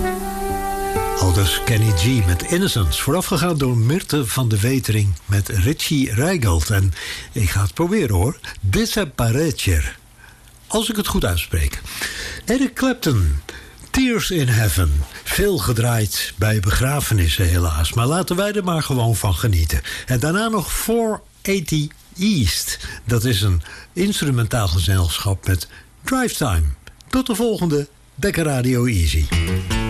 Aldus Kenny G met Innocence. Voorafgegaan door Myrthe van de Wetering met Richie Rijgelt. En ik ga het proberen hoor. Desaparecer. Als ik het goed uitspreek. Eric Clapton. Tears in Heaven. Veel gedraaid bij begrafenissen helaas. Maar laten wij er maar gewoon van genieten. En daarna nog 480 East. Dat is een instrumentaal gezelschap met Drive Time. Tot de volgende Dekker Radio Easy.